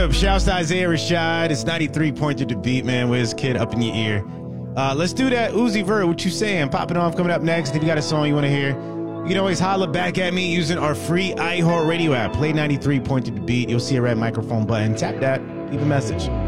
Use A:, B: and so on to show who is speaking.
A: Shouts to Isaiah Rashad. It's 93 Pointer to beat, man. Where's Kid up in your ear? Let's do that. Uzi Vert, what you saying? Popping off coming up next. If you got a song you want to hear, you can always holler back at me using our free iHeartRadio app. Play 93 Pointer to beat. You'll see a red microphone button. Tap that. Leave a message.